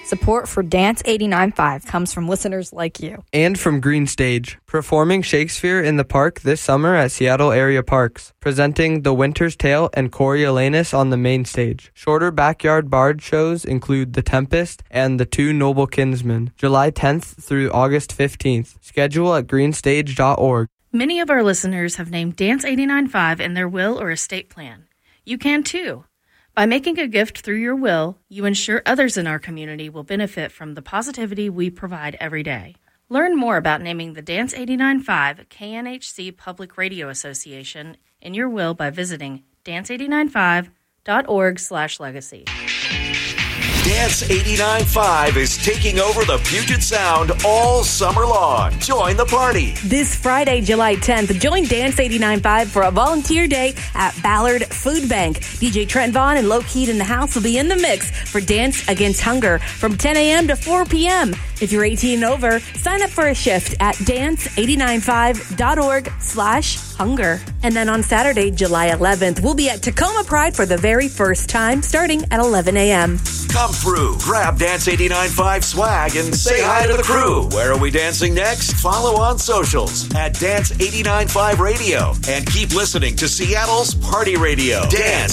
Support for Dance 89.5 comes from listeners like you. And from Green Stage, performing Shakespeare in the Park this summer at Seattle area parks, presenting The Winter's Tale and Coriolanus on the main stage. Shorter backyard bard shows include The Tempest and The Two Noble Kinsmen, July 10th through August 15th. Schedule at greenstage.org. Many of our listeners have named Dance 89.5 in their will or estate plan. You can too. By making a gift through your will, you ensure others in our community will benefit from the positivity we provide every day. Learn more about naming the Dance 89.5 KNHC Public Radio Association in your will by visiting dance895.org/legacy. Dance 89.5 is taking over the Puget Sound all summer long. Join the party. This Friday, July 10th, join Dance 89.5 for a volunteer day at Ballard Food Bank. DJ Trent Vaughn and Low Key in the house will be in the mix for Dance Against Hunger from 10 a.m. to 4 p.m. If you're 18 and over, sign up for a shift at dance895.org/hunger. And then on Saturday, July 11th, we'll be at Tacoma Pride for the very first time, starting at 11 a.m. Come through, grab Dance 89.5 swag, and say hi to the crew. Where are we dancing next? Follow on socials at Dance 89.5 Radio and keep listening to Seattle's Party Radio. Dance